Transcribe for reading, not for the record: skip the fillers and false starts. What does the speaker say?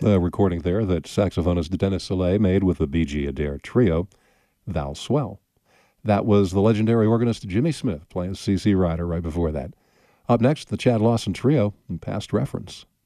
the recording there that saxophonist Dennis Soleil made with the B.G. Adair Trio, Thou Swell. That was the legendary organist Jimmy Smith playing C.C. Ryder right before that. Up next, the Chad Lawson Trio and Past Reference.